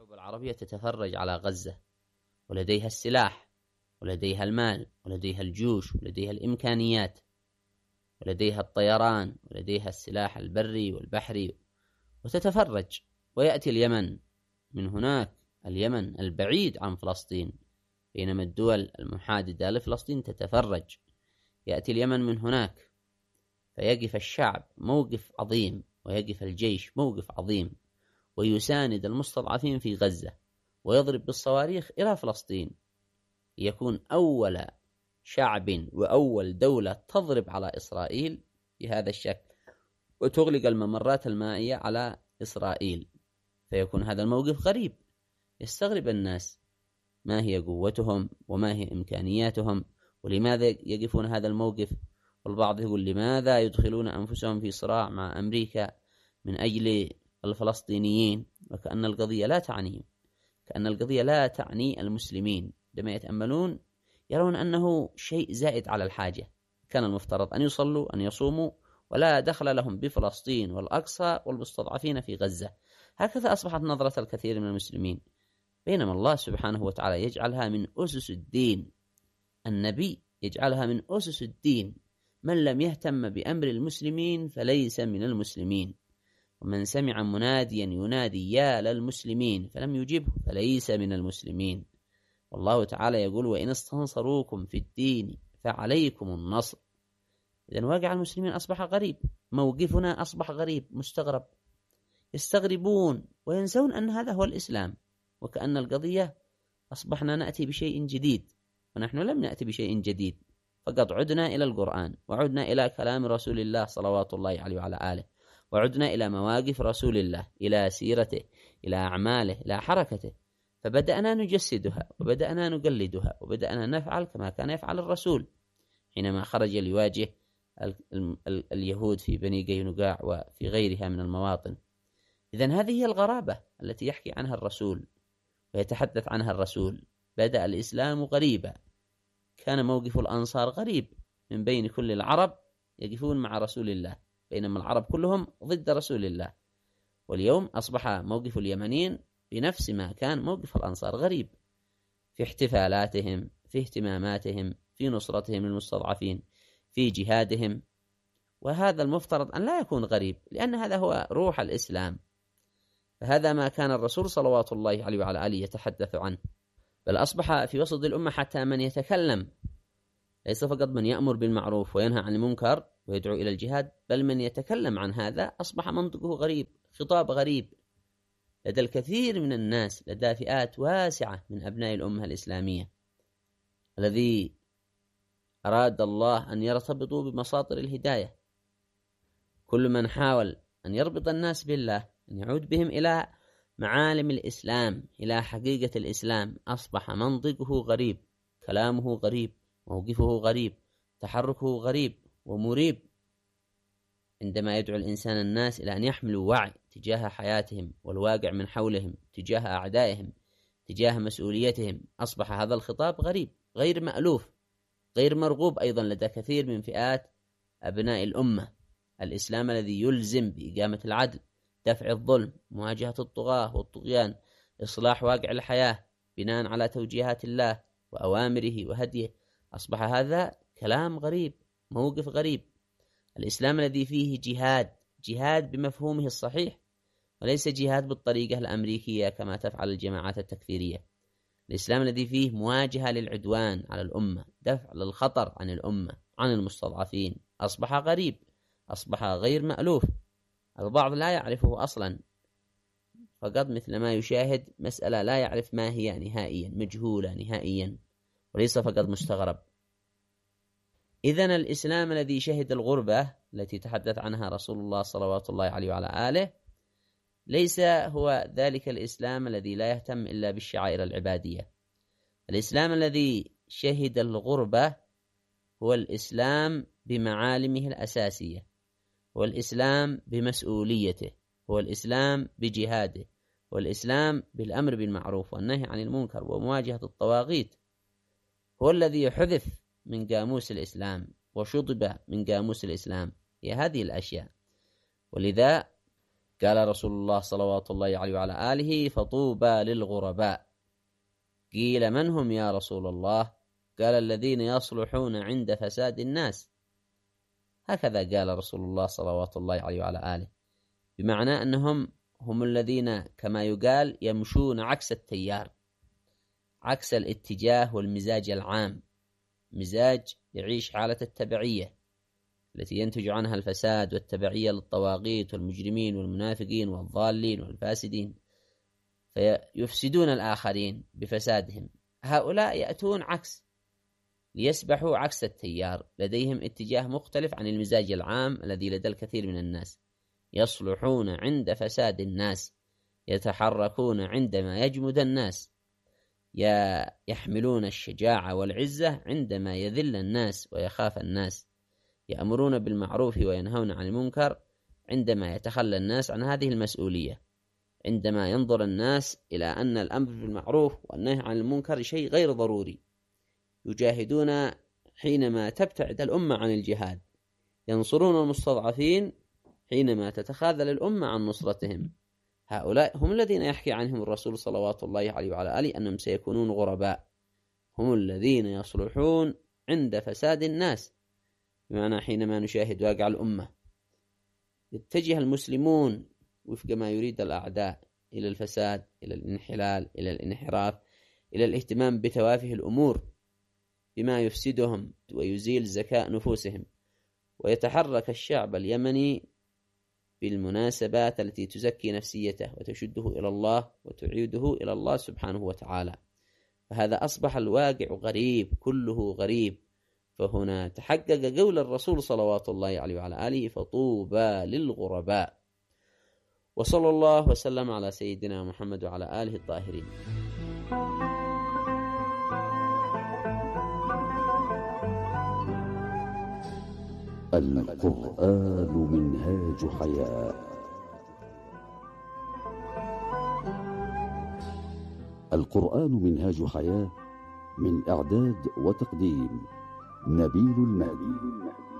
الشعوب العربية تتفرج على غزة، ولديها السلاح ولديها المال ولديها الجيوش ولديها الإمكانيات ولديها الطيران ولديها السلاح البري والبحري، وتتفرج. ويأتي اليمن من هناك، اليمن البعيد عن فلسطين، بينما الدول المحاددة لفلسطين تتفرج. يأتي اليمن من هناك، فيقف الشعب موقف عظيم، ويقف الجيش موقف عظيم، ويساند المستضعفين في غزة، ويضرب بالصواريخ إلى فلسطين، يكون أول شعب وأول دولة تضرب على إسرائيل بهذا الشكل، وتغلق الممرات المائية على إسرائيل. فيكون هذا الموقف غريب، يستغرب الناس ما هي قوتهم وما هي إمكانياتهم، ولماذا يقفون هذا الموقف. والبعض يقول لماذا يدخلون أنفسهم في صراع مع أمريكا من أجل الفلسطينيين، وكأن القضية لا تعنيهم، كأن القضية لا تعني المسلمين. عندما يتأملون يرون أنه شيء زائد على الحاجة، كان المفترض أن يصلوا أن يصوموا، ولا دخل لهم بفلسطين والأقصى والمستضعفين في غزة. هكذا أصبحت نظرة الكثير من المسلمين، بينما الله سبحانه وتعالى يجعلها من أسس الدين، النبي يجعلها من أسس الدين. من لم يهتم بأمر المسلمين فليس من المسلمين، ومن سمع مناديا ينادي يا للمسلمين فلم يجبه فليس من المسلمين. والله تعالى يقول وإن استنصروكم في الدين فعليكم النصر. إذن واقع المسلمين أصبح غريب، موقفنا أصبح غريب مستغرب، يستغربون وينسون أن هذا هو الإسلام، وكأن القضية أصبحنا نأتي بشيء جديد، ونحن لم نأتي بشيء جديد، فقد عدنا إلى القرآن، وعدنا إلى كلام رسول الله صلوات الله عليه وعلى آله، وعدنا إلى مواقف رسول الله، إلى سيرته، إلى أعماله، إلى حركته، فبدأنا نجسدها وبدأنا نقلدها، وبدأنا نفعل كما كان يفعل الرسول حينما خرج ليواجه اليهود في بني قينقاع وفي غيرها من المواطن. إذن هذه هي الغرابة التي يحكي عنها الرسول ويتحدث عنها الرسول. بدأ الإسلام غريبا، كان موقف الأنصار غريب، من بين كل العرب يقفون مع رسول الله، بينما العرب كلهم ضد رسول الله. واليوم أصبح موقف اليمنيين بنفس ما كان موقف الأنصار، غريب في احتفالاتهم، في اهتماماتهم، في نصرتهم للمستضعفين، في جهادهم. وهذا المفترض أن لا يكون غريب، لأن هذا هو روح الإسلام، فهذا ما كان الرسول صلوات الله عليه وعلى آله يتحدث عنه. بل أصبح في وسط الأمة حتى من يتكلم، ليس فقط من يأمر بالمعروف وينهى عن المنكر ويدعو إلى الجهاد، بل من يتكلم عن هذا أصبح منطقه غريب، خطاب غريب لدى الكثير من الناس، لدى فئات واسعة من أبناء الأمة الإسلامية الذي أراد الله أن يرتبطوا بمصادر الهداية. كل من حاول أن يربط الناس بالله، أن يعود بهم إلى معالم الإسلام، إلى حقيقة الإسلام، أصبح منطقه غريب، كلامه غريب، موقفه غريب، تحركه غريب ومريب. عندما يدعو الإنسان الناس إلى أن يحملوا وعي تجاه حياتهم والواقع من حولهم، تجاه أعدائهم، تجاه مسؤوليتهم، أصبح هذا الخطاب غريب، غير مألوف، غير مرغوب أيضا لدى كثير من فئات أبناء الأمة. الإسلام الذي يلزم بإقامة العدل، دفع الظلم، مواجهة الطغاة والطغيان، إصلاح واقع الحياة بناء على توجيهات الله وأوامره وهديه، أصبح هذا كلام غريب، موقف غريب. الإسلام الذي فيه جهاد بمفهومه الصحيح، وليس جهاد بالطريقة الأمريكية كما تفعل الجماعات التكفيرية. الإسلام الذي فيه مواجهة للعدوان على الأمة، دفع للخطر عن الأمة، عن المستضعفين، أصبح غريب، أصبح غير مألوف. البعض لا يعرفه أصلا، فقط مثل ما يشاهد مسألة لا يعرف ما هي نهائيا، مجهولة نهائيا، وليس فقط مستغرب. إذن الإسلام الذي شهد الغربة التي تحدث عنها رسول الله صلوات الله عليه وعلى آله، ليس هو ذلك الإسلام الذي لا يهتم إلا بالشعائر العبادية. الإسلام الذي شهد الغربة هو الإسلام بمعالمه الأساسية، هو الإسلام بمسؤوليته، هو الإسلام بجهاده، هو الإسلام بالأمر بالمعروف والنهي عن المنكر ومواجهة الطواغيت، هو الذي حذف من قاموس الإسلام وشطب من قاموس الإسلام، هي هذه الأشياء. ولذا قال رسول الله صلوات الله عليه وعلى آله: فطوبى للغرباء. قيل: من هم يا رسول الله؟ قال: الذين يصلحون عند فساد الناس. هكذا قال رسول الله صلوات الله عليه وعلى آله، بمعنى أنهم هم الذين كما يقال يمشون عكس التيار، عكس الاتجاه والمزاج العام، مزاج يعيش حالة التبعية التي ينتج عنها الفساد والتبعية للطواغيت والمجرمين والمنافقين والضالين والفاسدين، فيفسدون الآخرين بفسادهم. هؤلاء يأتون عكس، ليسبحوا عكس التيار، لديهم اتجاه مختلف عن المزاج العام الذي لدى الكثير من الناس. يصلحون عند فساد الناس، يتحركون عندما يجمد الناس، يحملون الشجاعة والعزة عندما يذل الناس ويخاف الناس، يأمرون بالمعروف وينهون عن المنكر عندما يتخلى الناس عن هذه المسؤولية، عندما ينظر الناس إلى أن الأمر بالمعروف والنهي عن المنكر شيء غير ضروري. يجاهدون حينما تبتعد الأمة عن الجهاد، ينصرون المستضعفين حينما تتخاذل الأمة عن نصرتهم. هؤلاء هم الذين يحكي عنهم الرسول صلوات الله عليه وعلى آله أنهم سيكونون غرباء، هم الذين يصلحون عند فساد الناس، بمعنى حينما نشاهد واقع الأمة يتجه المسلمون وفق ما يريد الأعداء إلى الفساد، إلى الانحلال، إلى الانحراف، إلى الاهتمام بتوافه الأمور بما يفسدهم ويزيل زكاء نفوسهم. ويتحرك الشعب اليمني بالمناسبات التي تزكي نفسيته وتشده إلى الله وتعيده إلى الله سبحانه وتعالى. فهذا أصبح الواقع غريب، كله غريب. فهنا تحقق قول الرسول صلوات الله عليه وعلى آله: فطوبى للغرباء. وصلى الله وسلم على سيدنا محمد وعلى آله الطاهرين. القرآن منهاج حياة. القرآن منهاج حياة، من إعداد وتقديم نبيل المهدي.